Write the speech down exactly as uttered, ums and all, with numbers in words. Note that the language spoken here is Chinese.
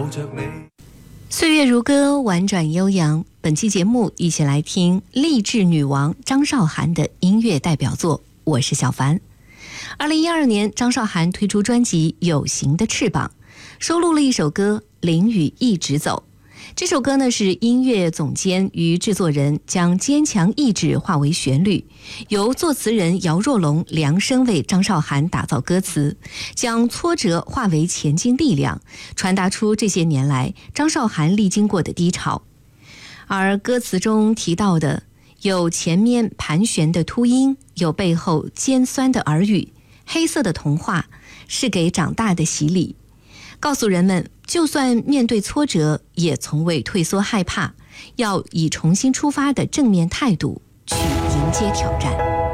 抱着你。 岁月如歌，婉转悠扬。本期节目一起来听励志女王张韶涵的音乐代表作《我是小凡》。二零一二年，张韶涵推出专辑《有形的翅膀》，收录了一首歌《淋雨一直走》。这首歌呢是音乐总监与制作人将坚强意志化为旋律，由作词人姚若龙量身为张韶涵打造歌词，将挫折化为前进力量，传达出这些年来张韶涵历经过的低潮。而歌词中提到的有前面盘旋的秃鹰，有背后尖酸的耳语，黑色的童话是给长大的洗礼，告诉人们就算面对挫折也从未退缩害怕，要以重新出发的正面态度去迎接挑战。